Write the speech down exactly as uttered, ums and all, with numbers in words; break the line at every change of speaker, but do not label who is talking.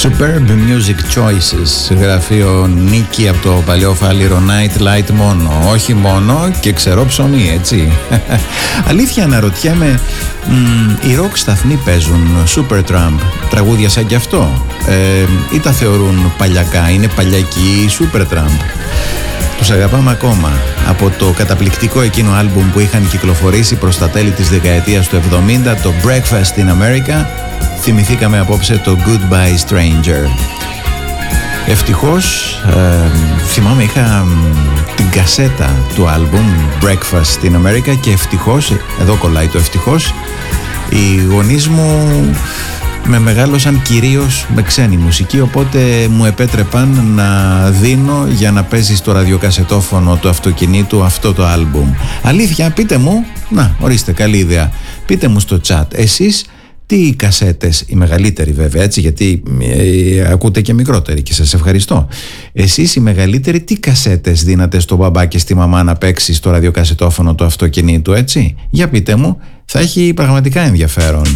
Superb Music Choices, γραφείο Νίκη από το παλιό φάληρο Night Light μόνο. Όχι μόνο και ξερό ψωμί, έτσι. Αλήθεια αναρωτιέμαι, μ, οι ροκ σταθμοί παίζουν Supertramp, τραγούδια σαν κι αυτό, ε, ή τα θεωρούν παλιακά, είναι παλιακοί Supertramp? Τους αγαπάμε ακόμα. Από το καταπληκτικό εκείνο άλμπουμ που είχαν κυκλοφορήσει προς τα τέλη της δεκαετίας του εβδομήντα, το Breakfast in America, θυμηθήκαμε απόψε το Goodbye Stranger. Ευτυχώς, ε, θυμάμαι είχα την κασέτα του άλμπουμ Breakfast in America και ευτυχώς, εδώ κολλάει το ευτυχώς, οι γονείς μου με μεγάλωσαν κυρίως με ξένη μουσική, οπότε μου επέτρεπαν να δίνω για να παίζει στο ραδιοκασετόφωνο του αυτοκινήτου αυτό το άλμπουμ. Αλήθεια, πείτε μου, να, ορίστε, καλή ιδέα, πείτε μου στο chat, εσείς τι κασέτες, οι μεγαλύτεροι βέβαια, έτσι, γιατί ε, ακούτε και μικρότεροι και σας ευχαριστώ. Εσείς οι μεγαλύτεροι τι κασέτες δίνατε στο μπαμπά και στη μαμά να παίξει στο ραδιοκασετόφωνο του αυτοκινήτου, έτσι? Για πείτε μου, θα έχει πραγματικά ενδιαφέρον.